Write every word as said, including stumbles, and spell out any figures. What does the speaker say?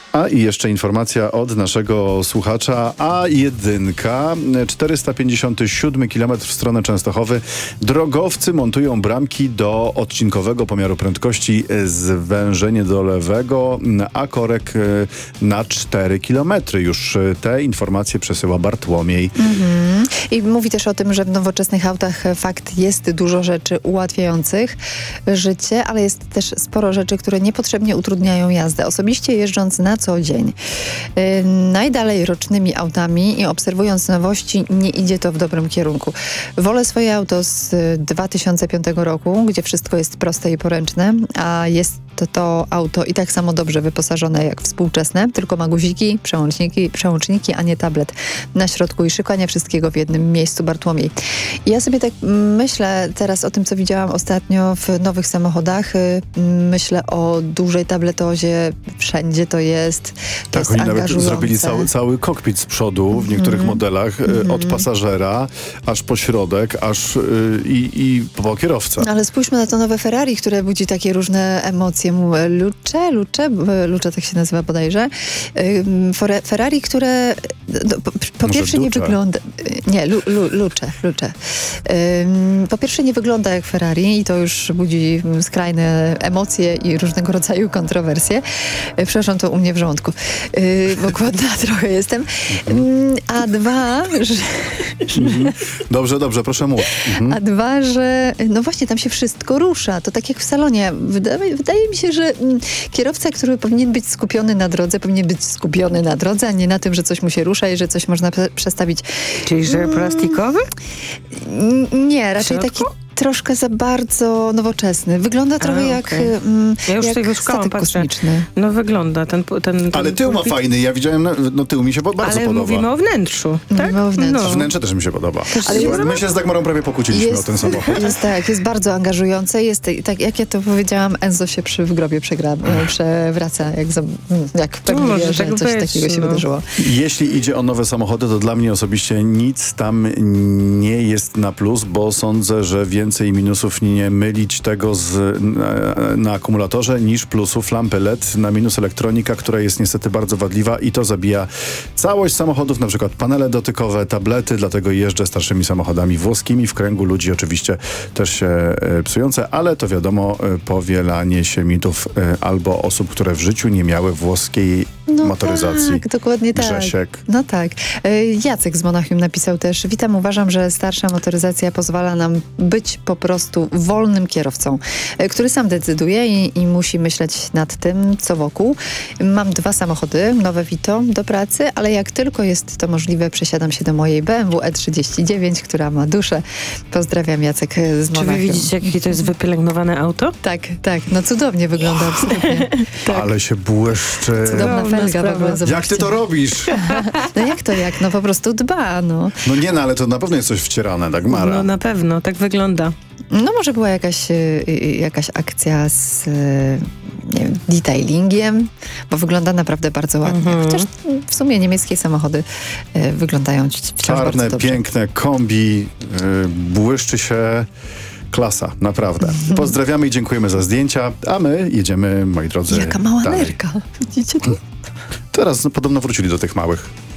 A i jeszcze informacja od naszego słuchacza. A jeden, czterysta pięćdziesiąty siódmy kilometr w stronę Częstochowy. Drogowcy montują bramki do odcinkowego pomiaru prędkości, zwężenie do lewego, a korek na cztery kilometry. Już te informacje przesyła Bartłomiej. Mhm. I mówi też o tym, że w nowoczesnych autach fakt jest dużo rzeczy ułatwiających życie, ale jest też sporo rzeczy, które niepotrzebnie utrudniają jazdę. Osobiście jeżdżąc na co dzień yy, najdalej rocznymi autami i obserwując nowości, nie idzie to w dobrym kierunku. Wolę swoje auto z dwa tysiące piątego roku, gdzie wszystko jest proste i poręczne, a jest to, to auto i tak samo dobrze wyposażone jak współczesne, tylko ma guziki, przełączniki, przełączniki, a nie tablet na środku i szykania wszystkiego w jednym miejscu. Bartłomiej. I ja sobie tak myślę teraz o tym, co widziałam ostatnio w nowych samochodach. Myślę o dużej tabletozie, wszędzie to jest. To tak, jest oni nawet zrobili cały, cały kokpit z przodu w niektórych mm. modelach, mm. od pasażera aż po środek, aż yy, i, i po kierowcę. Ale spójrzmy na to nowe Ferrari, które budzi takie różne emocje. Luce, Luce, Luce tak się nazywa bodajże. Yy, Ferrari, które no, po, po pierwsze nie wygląda... Nie, lu, lu, Luce, Luce. Yy, po pierwsze nie wygląda jak Ferrari i to już budzi skrajne emocje i różnego rodzaju kontrowersje. Yy, przepraszam, to u mnie w żołądku. Yy, bo głodna trochę jestem. Yy, a dwa, że... Mhm. Dobrze, dobrze, proszę mów. Mhm. A dwa, że no właśnie tam się wszystko rusza. To tak jak w salonie. Wydaje, wydaje mi się, że mm, kierowca, który powinien być skupiony na drodze, powinien być skupiony na drodze, a nie na tym, że coś mu się rusza i że coś można prze- przestawić. Czyli że plastikowy? N- nie, raczej taki troszkę za bardzo nowoczesny. Wygląda trochę A, jak, okay. mm, ja już jak tego szukałam, statek patrzę. kosmiczny. No wygląda. Ten, ten, ten Ale tył ma fajny. Ja widziałem, no tył mi się bardzo Ale podoba. mówimy o wnętrzu, tak? Mówimy o wnętrzu. No. Wnętrze też mi się podoba. Ale jest, my się z Dagmarą prawie pokłóciliśmy jest, o ten samochód. Jest tak, jest bardzo angażujące. Jest, tak jak ja to powiedziałam, Enzo się przy w grobie przegra, przewraca, jak, za, jak pewnie może wie, że tak coś być, takiego się no. wydarzyło. Jeśli idzie o nowe samochody, to dla mnie osobiście nic tam nie jest na plus, bo sądzę, że więcej minusów nie mylić tego z, na, na akumulatorze niż plusów. Lampy L E D, na minus elektronika, która jest niestety bardzo wadliwa i to zabija całość samochodów, na przykład panele dotykowe, tablety, dlatego jeżdżę starszymi samochodami włoskimi. W kręgu ludzi oczywiście też się e, psujące, ale to wiadomo, e, powielanie się mitów e, albo osób, które w życiu nie miały włoskiej No motoryzacji. tak, dokładnie tak. Grzesiek. No tak. E, Jacek z Monachium napisał też: witam, uważam, że starsza motoryzacja pozwala nam być po prostu wolnym kierowcą, e, który sam decyduje i, i musi myśleć nad tym, co wokół. Mam dwa samochody, nowe Vito do pracy, ale jak tylko jest to możliwe, przesiadam się do mojej B M W E trzydzieści dziewięć, która ma duszę. Pozdrawiam, Jacek z Czy Monachium. wy widzicie, jakie to jest wypielęgnowane auto? Tak, tak. No cudownie wygląda, absolutnie. Tak. Ale się błyszczy. Cudowna Cudowna felga w ogóle, sprawa. zobaczcie. Jak ty to robisz? No jak to jak? No po prostu dba, no. No nie, no ale to na pewno jest coś wcierane, Dagmara. No na pewno, tak wygląda. No może była jakaś, y, y, jakaś akcja z y, nie wiem, detailingiem, bo wygląda naprawdę bardzo ładnie. Mhm. Chociaż w sumie niemieckie samochody y, wyglądają wciąż Czarne, bardzo dobrze. piękne kombi, y, błyszczy się. Klasa, naprawdę. Pozdrawiamy i dziękujemy za zdjęcia, a my jedziemy, moi drodzy, Jaka mała dalej. nerka. Widzicie to? Teraz no, podobno wrócili do tych małych.